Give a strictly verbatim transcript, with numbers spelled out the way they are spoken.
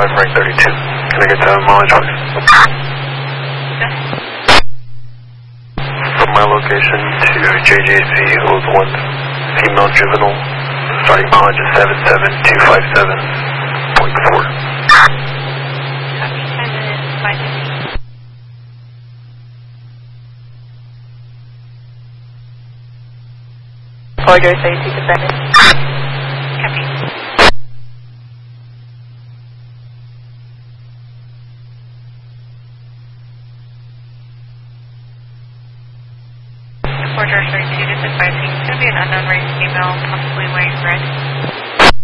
five, rank thirty-two. Can I get to mileage, please? Okay. From my location to J J C O's one, female juvenile, starting mileage is seven seven two five seven point four. Copy, ten minutes, five fifty. Corridor thirty-two descending. Copy. Corridor thirty-two, just advising, it's going to be an unknown race female, possibly wearing red.